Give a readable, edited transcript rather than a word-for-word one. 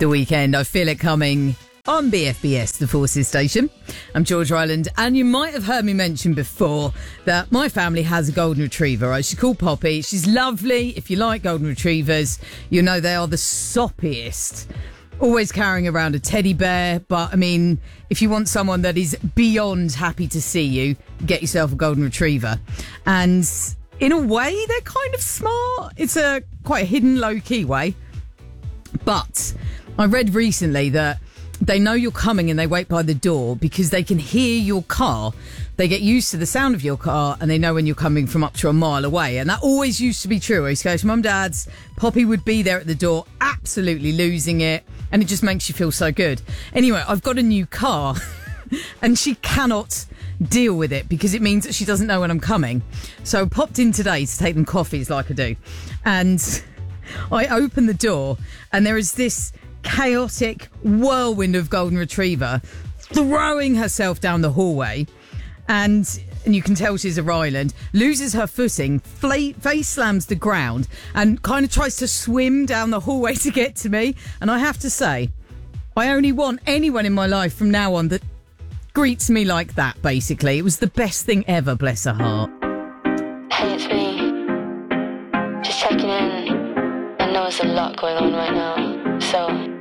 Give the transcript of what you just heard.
the weekend. I feel it coming on BFBS, the Forces Station. I'm George Ryland, and you might have heard me mention before that my family has a golden retriever. Right? She's called Poppy. She's lovely. If you like golden retrievers, you know they are the soppiest. Always carrying around a teddy bear, but I mean, if you want someone that is beyond happy to see you, get yourself a golden retriever. And in a way, they're kind of smart. It's a quite a hidden, low-key way. But I read recently that they know you're coming and they wait by the door because they can hear your car. They get used to the sound of your car and they know when you're coming from up to a mile away. And that always used to be true. I used to go to Mum, Dad's. Poppy would be there at the door, absolutely losing it. And it just makes you feel so good. Anyway, I've got a new car and she cannot deal with it because it means that she doesn't know when I'm coming. So I popped in today to take them coffees like I do. And I open the door and there is this chaotic whirlwind of golden retriever throwing herself down the hallway. And you can tell she's a Ryland, loses her footing, face slams the ground and kind of tries to swim down the hallway to get to me. And I have to say, I only want anyone in my life from now on that greets me like that, basically. It was the best thing ever, bless her heart. Hey, it's me. Just checking in. I know there's a lot going on right now.